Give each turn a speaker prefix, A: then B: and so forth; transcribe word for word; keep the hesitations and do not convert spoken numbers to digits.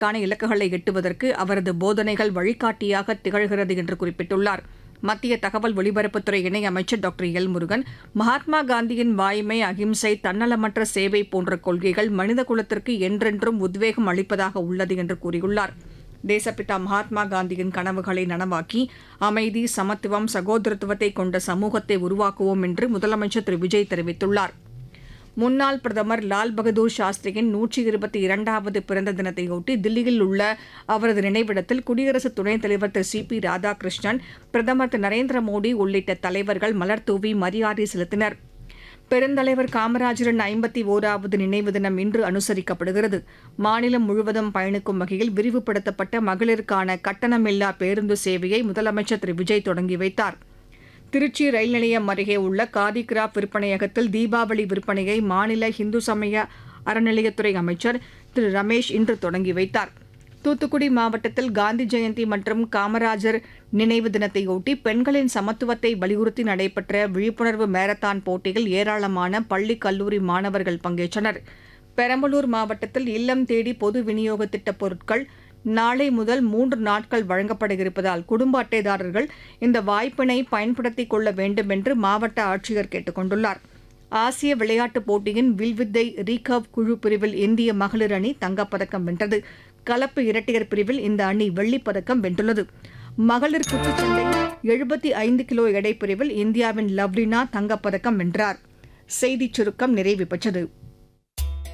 A: க்கான இலக்குகளை எட்டுவதற்கு அவரது போதனைகள் வழிகாட்டியாக திகழ்கிறது என்று குறிப்பிட்டுள்ளார். மத்திய தகவல் ஒலிபரப்புத்துறை இணையமைச்சர் டாக்டர் எல் முருகன், மகாத்மா காந்தியின் வாய்மை, அகிம்சை, தன்னலமற்ற சேவை போன்ற கொள்கைகள் மனித குலத்திற்கு என்றென்றும் உத்வேகம் அளிப்பதாக உள்ளது என்று கூறியுள்ளார். தேசப்பிதா மகாத்மா காந்தியின் கனவுகளை நனவாக்கி அமைதி, சமத்துவம், சகோதரத்துவத்தை கொண்ட சமூகத்தை உருவாக்குவோம் என்று முதலமைச்சர் திரு விஜய் தெரிவித்துள்ளார். முன்னாள் பிரதமர் லால் பகதூர் சாஸ்திரியின் நூற்றி இருபத்தி இரண்டாவது பிறந்த தினத்தையொட்டி தில்லியில் உள்ள அவரது நினைவிடத்தில் குடியரசு துணைத் தலைவர் திரு சி பி ராதாகிருஷ்ணன், பிரதமர் திரு நரேந்திர மோடி உள்ளிட்ட தலைவர்கள் மலர்தூவி மரியாதை செலுத்தினர். பெருந்தலைவர் காமராஜரின் ஐம்பத்தி ஓராவது நினைவு தினம் இன்று அனுசரிக்கப்படுகிறது. மாநிலம் முழுவதும் பயணிக்கும் வகையில் விரிவுபடுத்தப்பட்ட மகளிருக்கான கட்டணமில்லா பேருந்து சேவையை முதலமைச்சர் திரு விஜய் தொடங்கி வைத்தார். திருச்சி ரயில் நிலையம் அருகே உள்ள காதி கிராப் விற்பனையகத்தில் தீபாவளி விற்பனையை மாநில இந்து சமய அறநிலையத்துறை அமைச்சர் திரு ரமேஷ் இன்று தொடங்கி வைத்தார். தூத்துக்குடி மாவட்டத்தில் காந்தி ஜெயந்தி மற்றும் காமராஜர் நினைவு தினத்தையொட்டி பெண்களின் சமத்துவத்தை வலியுறுத்தி நடைபெற்ற விழிப்புணர்வு மாரத்தான் போட்டியில் ஏராளமான பள்ளி, கல்லூரி மாணவர்கள் பங்கேற்றனர். பெரம்பலூர் மாவட்டத்தில் இல்லம் தேடி பொது விநியோக திட்டப் பொருட்கள் நாளை முதல் மூன்று நாட்கள் வழங்கப்பட இருப்பதால் குடும்ப அட்டைதாரர்கள் இந்த வாய்ப்பினை பயன்படுத்திக் கொள்ள வேண்டும் என்று மாவட்ட ஆட்சியர் கேட்டுக் கொண்டுள்ளார். ஆசிய விளையாட்டுப் போட்டியின் வில்வித்தை ரீகர்வ் குழு பிரிவில் இந்திய மகளிர் அணி தங்கப்பதக்கம் வென்றது. கலப்பு இரட்டையர் பிரிவில் இந்த அணி வெள்ளிப்பதக்கம் வென்றுள்ளது. மகளிர் குத்துச்சண்டை எழுபத்தி ஐந்து கிலோ எடை பிரிவில் இந்தியாவின் லவ்லினா தங்கப்பதக்கம் வென்றார். செய்திச் சுருக்கம் நிறைவு பெற்றது.